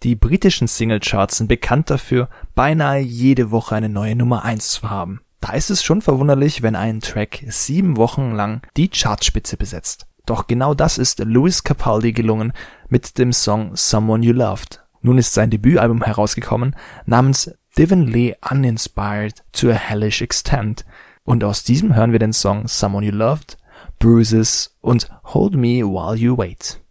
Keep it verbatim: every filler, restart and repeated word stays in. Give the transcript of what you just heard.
Die britischen Singlecharts sind bekannt dafür, beinahe jede Woche eine neue Nummer eins zu haben. Da ist es schon verwunderlich, wenn ein Track sieben Wochen lang die Chartspitze besetzt. Doch genau das ist Lewis Capaldi gelungen mit dem Song Someone You Loved. Nun ist sein Debütalbum herausgekommen, namens Divinely Uninspired to a Hellish Extent. Und aus diesem hören wir den Song Someone You Loved, Bruises und Hold Me While You Wait.